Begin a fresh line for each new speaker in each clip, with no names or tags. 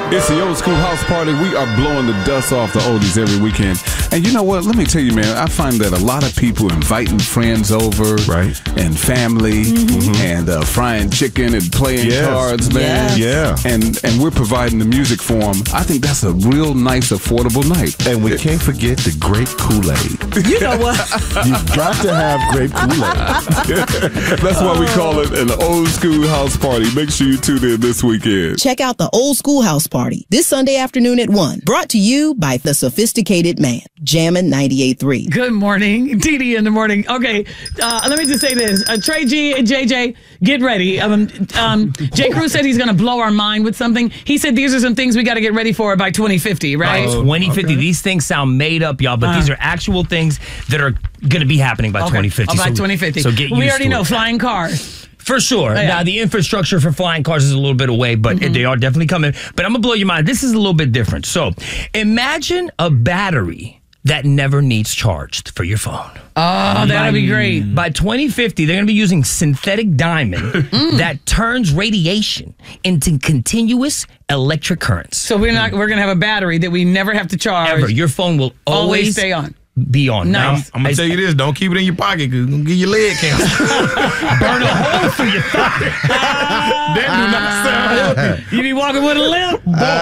It's the Old School House Party. We are blowing the dust off the oldies every weekend. And you know what? Let me tell you, man, I find that a lot of people inviting friends over,
right,
and family, and frying chicken and playing cards, man.
Yeah.
And we're providing the music for them. I think that's a real nice, affordable night.
And we can't forget the grape Kool-Aid.
You know what?
You've got to have grape Kool-Aid.
That's why we call it an Old School House Party. Make sure you tune in this weekend.
Check out the Old School House Party this Sunday afternoon at 1. Brought to you by The Sophisticated Man. Jammin' 98.3.
Good morning. TD in the morning. Okay, let me just say this. Trey G and JJ, get ready. J. Crew said he's going to blow our mind with something. He said these are some things we got to get ready for by 2050, right?
By 2050. Okay. These things sound made up, y'all, but these are actual things that are going to be happening by 2050.
By 2050.
So get used to it.
We already know flying cars.
For sure.
Yeah.
Now, the infrastructure for flying cars is a little bit away, but they are definitely coming. But I'm going to blow your mind. This is a little bit different. So imagine a battery that never needs charged for your phone.
Oh, that'll be great.
By 2050, they're going to be using synthetic diamond that turns radiation into continuous electric currents.
So we're going to have a battery that we never have to charge.
Ever. Your phone will always
stay on.
Be on.
Nice.
I'm going to tell you this. Don't keep it in your pocket because it's going to give you leg cancer.
Burn a hole through your thigh.
That do not sound healthy.
You be walking with a limp?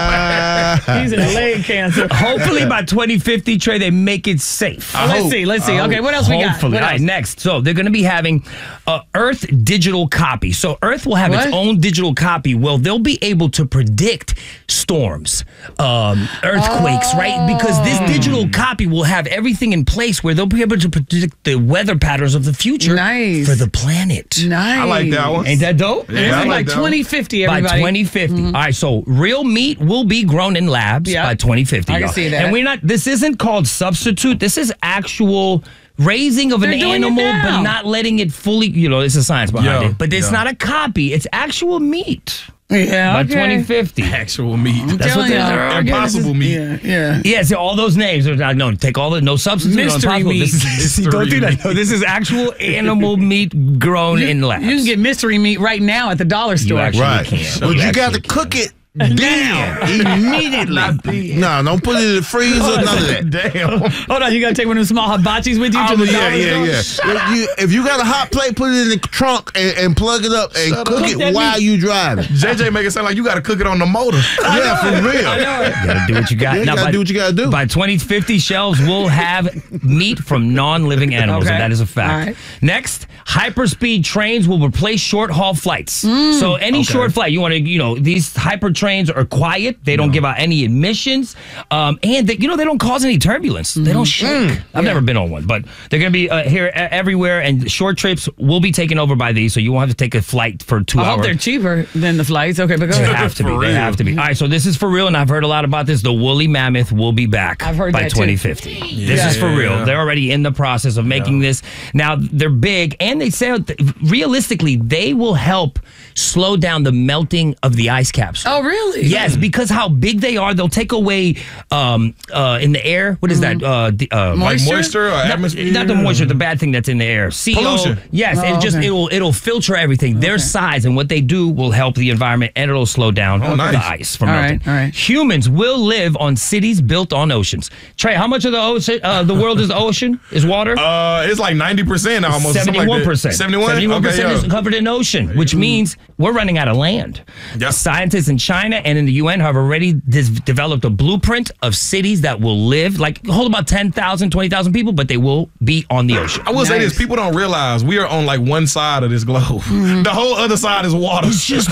Boy, he's in leg cancer.
Hopefully by 2050, Trey, they make it safe.
Let's see. Okay, what else we got?
Hopefully. All right, next. So they're going to be having Earth digital copy. So Earth will have its own digital copy. Well, they'll be able to predict storms, earthquakes, right? Because this digital copy will have everything in place where they'll be able to predict the weather patterns of the future for the planet.
Nice.
I like that one.
Ain't that dope?
Yeah, by 2050, everybody.
By 2050. All right, so real meat will be grown in labs by 2050.
I can see that.
And this isn't called substitute. This is actual raising of an animal, but not letting it fully, there's a science behind it. But it's not a copy. It's actual meat.
Yeah,
by 2050.
Actual meat.
That's what they're
impossible meat.
Yeah, see, all those names. No, take all the no substitute.
Mystery meat.
Don't do that. No, this is actual animal meat grown in labs.
You can get mystery meat right now at the dollar store.
Right. But you got to cook it. Damn! Immediately. No, don't put it in the freezer. None of that.
Damn.
Hold on, you gotta take one of them small hibachis with you to the dollar store?
If you got a hot plate, put it in the trunk and plug it up and cook it while you driving.
JJ make it sound like you gotta cook it on the motor.
Yeah, for real.
You gotta do what you got.
You gotta do what you gotta do.
By 2050, shelves will have meat from non-living animals, and that is a fact.
Right.
Next, hyperspeed trains will replace short-haul flights. So any short flight, you want to, these hyper trains are quiet. They don't give out any emissions, and they don't cause any turbulence. They don't shake. I've never been on one, but they're going to be here everywhere, and short trips will be taken over by these, so you won't have to take a flight for 2 hours.
I hope they're cheaper than the flights. Okay, but go ahead.
They have to be. They have to be. All right, so this is for real, and I've heard a lot about this. The woolly mammoth will be back by 2050. This is for real. They're already in the process of making this. Now, they're big, and they say realistically, they will help slow down the melting of the ice caps.
Oh, really?
Yes, because how big they are, they'll take away in the air. What is that?
Moisture or atmosphere?
Not the moisture, the bad thing that's in the air. CO.
Pollution.
Yes, it'll filter everything. Their size and what they do will help the environment, and it'll slow down the ice from melting.
All right.
Humans will live on cities built on oceans. Trey, how much of the ocean, the world is the ocean? Is water?
It's like 90% almost.
71%.
71?
71% is covered in ocean, which means we're running out of land.
Yep.
Scientists in China and in the UN have already developed a blueprint of cities that will live, hold about 10,000, 20,000 people, but they will be on the ocean.
I will say this, people don't realize we are on one side of this globe. The whole other side is water. It's just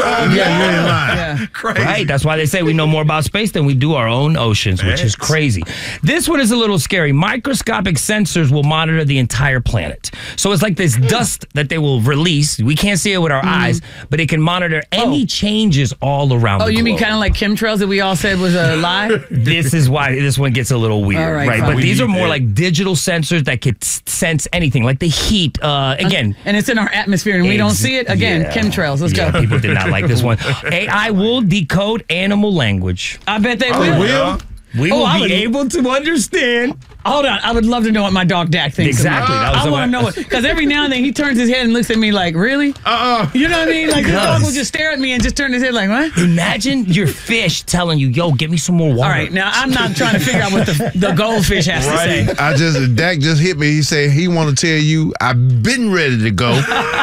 crazy.
Right, that's why they say we know more about space than we do our own oceans, which is crazy. This one is a little scary. Microscopic sensors will monitor the entire planet. So it's like this dust that they will release. We can't see it with our eyes, but it can monitor any changes all around the globe.
Oh, you mean kind of like chemtrails that we all said was a lie?
This is why this one gets a little weird, right? But these are more like digital sensors that could sense anything, like the heat. Again,
and it's in our atmosphere, and we don't see it. Again, chemtrails. Let's go.
People did not like this one. AI will decode animal language.
I bet they will.
We will be able to understand
Hold on. I would love to know what my dog Dak thinks.
Exactly.
I want to know it. Because every now and then he turns his head and looks at me like, really? You know what I mean? Like, the dog will just stare at me and just turn his head like, what?
Imagine your fish telling you, yo, get me some more water.
All right. Now, I'm not trying to figure out what the goldfish has to say.
Dak just hit me. He said he want to tell you, I've been ready to go.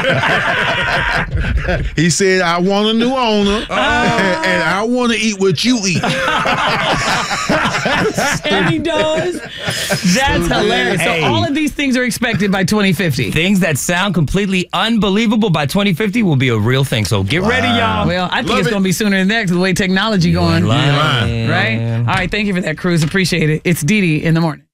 He said, I want a new owner, and I want to eat what you eat.
And he does. That's hilarious.
Hey.
So all of these things are expected by 2050.
Things that sound completely unbelievable by 2050 will be a real thing. So get ready, y'all.
Well, I think it's going to be sooner than that because the way technology going.
Lying.
Right? All right. Thank you for that, Cruz. Appreciate it. It's Dee Dee in the morning.